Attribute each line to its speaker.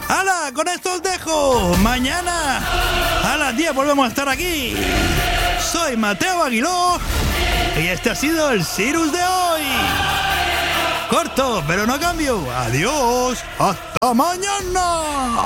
Speaker 1: ¡Hala! Con esto os dejo. Mañana a las 10 volvemos a estar aquí. Soy Mateo Aguiló y este ha sido el Cirus de hoy. Corto, pero no cambio. Adiós. Hasta mañana.